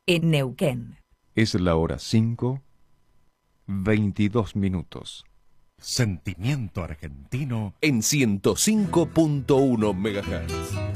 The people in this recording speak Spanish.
en Neuquén. Es la hora 5:22. Sentimiento argentino En 105.1 MHz.